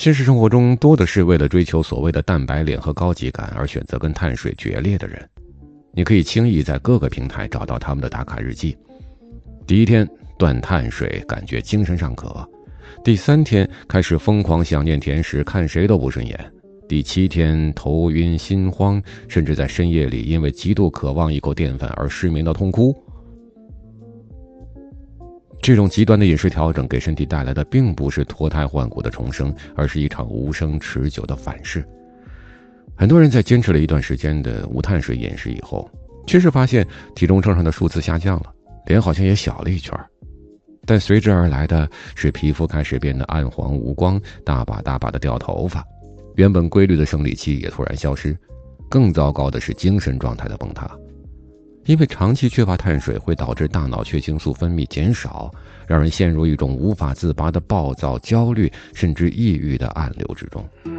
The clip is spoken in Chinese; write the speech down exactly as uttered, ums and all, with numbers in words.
现实生活中多的是为了追求所谓的蛋白脸和高级感而选择跟碳水决裂的人。你可以轻易在各个平台找到他们的打卡日记。第一天断碳水，感觉精神尚可；第三天开始疯狂想念甜食，看谁都不顺眼；第七天头晕心慌，甚至在深夜里因为极度渴望一口淀粉而失眠到痛哭。这种极端的饮食调整给身体带来的并不是脱胎换骨的重生，而是一场无声持久的反噬。很多人在坚持了一段时间的无碳水饮食以后，确实发现体重秤上的数字下降了，脸好像也小了一圈，但随之而来的是皮肤开始变得暗黄无光，大把大把的掉头发，原本规律的生理期也突然消失。更糟糕的是精神状态的崩塌。因为长期缺乏碳水会导致大脑血清素分泌减少，让人陷入一种无法自拔的暴躁、焦虑甚至抑郁的暗流之中。